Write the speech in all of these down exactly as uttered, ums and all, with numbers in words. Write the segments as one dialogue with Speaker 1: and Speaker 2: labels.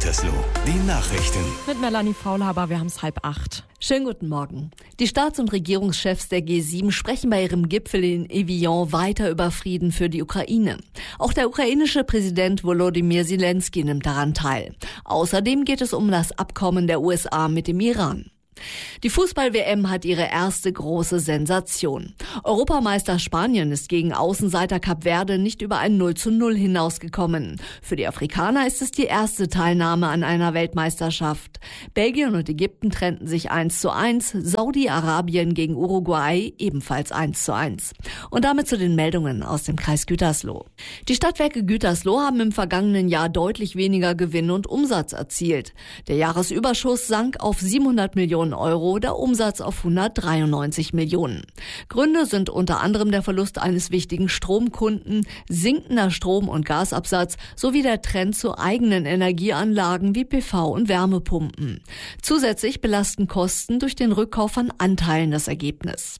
Speaker 1: Gütersloh, die Nachrichten.
Speaker 2: Mit Melanie Faulhaber, wir haben es halb acht.
Speaker 3: Schönen guten Morgen. Die Staats- und Regierungschefs der G sieben sprechen bei ihrem Gipfel in Evian weiter über Frieden für die Ukraine. Auch der ukrainische Präsident Volodymyr Zelensky nimmt daran teil. Außerdem geht es um das Abkommen der U S A mit dem Iran. Die Fußball-W M hat ihre erste große Sensation. Europameister Spanien ist gegen Außenseiter Kap Verde nicht über ein null zu null hinausgekommen. Für die Afrikaner ist es die erste Teilnahme an einer Weltmeisterschaft. Belgien und Ägypten trennten sich eins zu eins, Saudi-Arabien gegen Uruguay ebenfalls eins zu eins. Und damit zu den Meldungen aus dem Kreis Gütersloh. Die Stadtwerke Gütersloh haben im vergangenen Jahr deutlich weniger Gewinn und Umsatz erzielt. Der Jahresüberschuss sank auf siebenhundert Millionen Euro, der Umsatz auf hundertdreiundneunzig Millionen. Gründe sind unter anderem der Verlust eines wichtigen Stromkunden, sinkender Strom- und Gasabsatz sowie der Trend zu eigenen Energieanlagen wie P V- und Wärmepumpen. Zusätzlich belasten Kosten durch den Rückkauf von Anteilen das Ergebnis.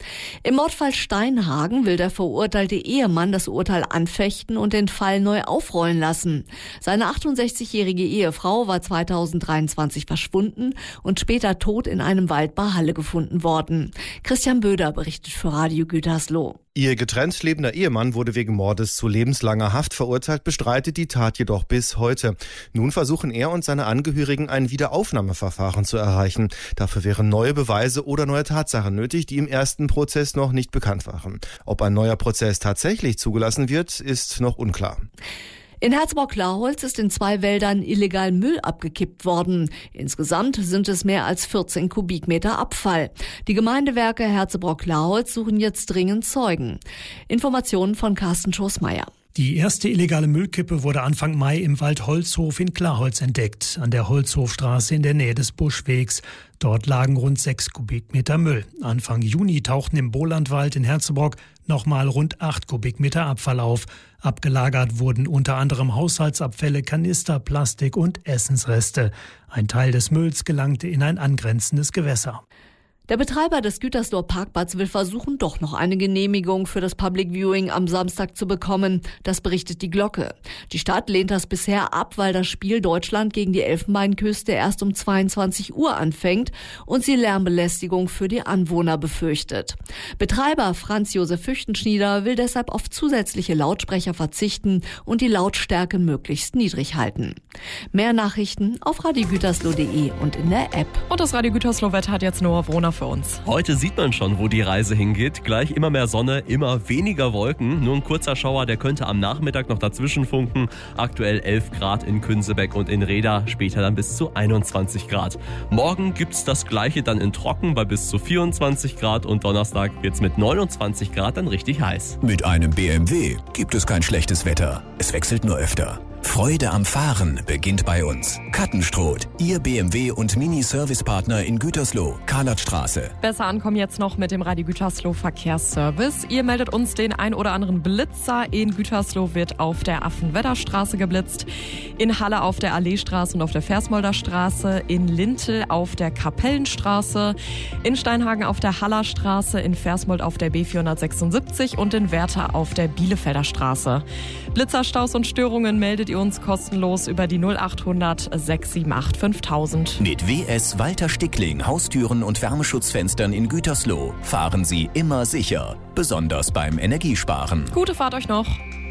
Speaker 3: Im Mordfall Steinhagen will der verurteilte Ehemann das Urteil anfechten und den Fall neu aufrollen lassen. Seine achtundsechzigjährige Ehefrau war zweitausenddreiundzwanzig verschwunden und später tot in einem Wald bei Halle gefunden worden. Christian Böder berichtet für Radio Gütersloh.
Speaker 4: Ihr getrennt lebender Ehemann wurde wegen Mordes zu lebenslanger Haft verurteilt, bestreitet die Tat jedoch bis heute. Nun versuchen er und seine Angehörigen ein Wiederaufnahmeverfahren zu erreichen. Dafür wären neue Beweise oder neue Tatsachen nötig, die im ersten Prozess noch nicht bekannt waren. Ob ein neuer Prozess tatsächlich zugelassen wird, ist noch unklar.
Speaker 3: In Herzbrock-Laholz ist in zwei Wäldern illegal Müll abgekippt worden. Insgesamt sind es mehr als vierzehn Kubikmeter Abfall. Die Gemeindewerke Herzbrock-Laholz suchen jetzt dringend Zeugen. Informationen von Carsten Schoßmeier.
Speaker 5: Die erste illegale Müllkippe wurde Anfang Mai im Wald Holzhof in Klarholz entdeckt, an der Holzhofstraße in der Nähe des Buschwegs. Dort lagen rund sechs Kubikmeter Müll. Anfang Juni tauchten im Bolandwald in Herzebrock nochmal rund acht Kubikmeter Abfall auf. Abgelagert wurden unter anderem Haushaltsabfälle, Kanister, Plastik und Essensreste. Ein Teil des Mülls gelangte in ein angrenzendes Gewässer.
Speaker 3: Der Betreiber des Gütersloher Parkplatzes will versuchen, doch noch eine Genehmigung für das Public Viewing am Samstag zu bekommen. Das berichtet die Glocke. Die Stadt lehnt das bisher ab, weil das Spiel Deutschland gegen die Elfenbeinküste erst um zweiundzwanzig Uhr anfängt und sie Lärmbelästigung für die Anwohner befürchtet. Betreiber Franz Josef Füchtenschnieder will deshalb auf zusätzliche Lautsprecher verzichten und die Lautstärke möglichst niedrig halten. Mehr Nachrichten auf radio gütersloh punkt de und in der App.
Speaker 2: Und das Radio Gütersloh-Wetter hat jetzt Noah Wrohner für uns.
Speaker 6: Heute sieht man schon, wo die Reise hingeht. Gleich immer mehr Sonne, immer weniger Wolken. Nur ein kurzer Schauer, der könnte am Nachmittag noch dazwischen funken. Aktuell elf Grad in Künsebeck und in Reda, später dann bis zu einundzwanzig Grad. Morgen gibt's das Gleiche dann in Trocken bei bis zu vierundzwanzig Grad und Donnerstag wird's mit neunundzwanzig Grad dann richtig heiß.
Speaker 1: Mit einem B M W gibt es kein schlechtes Wetter. Es wechselt nur öfter. Freude am Fahren beginnt bei uns. Kattenstroth, Ihr B M W- und Mini-Service-Partner in Gütersloh, Karlatstraße.
Speaker 2: Besser ankommen jetzt noch mit dem Radio Gütersloh Verkehrsservice. Ihr meldet uns den ein oder anderen Blitzer. In Gütersloh wird auf der Affenwedderstraße geblitzt, in Halle auf der Alleestraße und auf der Versmolder Straße, in Lintel auf der Kapellenstraße, in Steinhagen auf der Hallerstraße, in Versmold auf der B vierhundertsechsundsiebzig und in Werther auf der Bielefelder Straße. Blitzerstaus und Störungen meldet ihr uns kostenlos über die null achthundert sechs sieben acht fünftausend.
Speaker 1: Mit W S Walter Stickling Haustüren und Wärmeschutzfenstern in Gütersloh fahren Sie immer sicher, besonders beim Energiesparen.
Speaker 2: Gute Fahrt euch noch.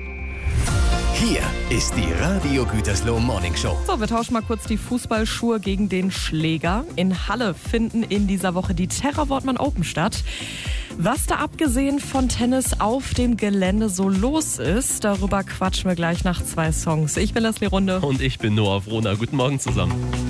Speaker 1: Hier ist die Radio Gütersloh Morning Show.
Speaker 2: So, wir tauschen mal kurz die Fußballschuhe gegen den Schläger. In Halle finden in dieser Woche die Terra Wortmann Open statt. Was da abgesehen von Tennis auf dem Gelände so los ist, darüber quatschen wir gleich nach zwei Songs. Ich bin Leslie Runde.
Speaker 6: Und ich bin Noah Wrohner. Guten Morgen zusammen.